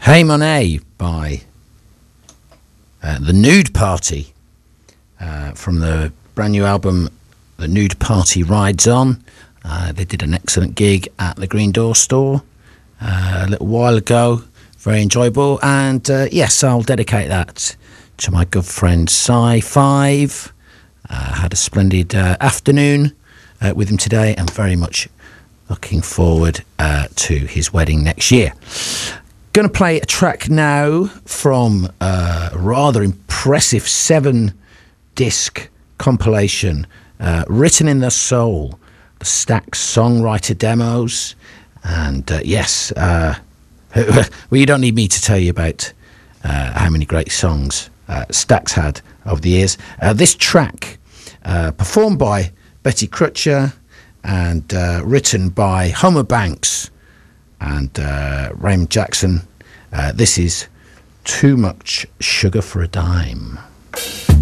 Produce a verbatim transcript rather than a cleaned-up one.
Hey Monet by uh, The Nude Party uh, from the brand new album The Nude Party Rides On. Uh, they did an excellent gig at the Green Door store uh, a little while ago. Very enjoyable. And uh, yes, I'll dedicate that to my good friend Sci Five. Uh, had a splendid uh, afternoon uh, with him today, and very much looking forward uh, to his wedding next year. Going to play a track now from a rather impressive seven-disc compilation, uh, Written in the Soul, the Stax songwriter demos. And uh, yes, uh, well, you don't need me to tell you about uh, how many great songs uh, Stax had over the years. Uh, this track, uh, performed by Betty Crutcher and uh, written by Homer Banks and uh, Raymond Jackson. Uh, this is Too Much Sugar for a Dime.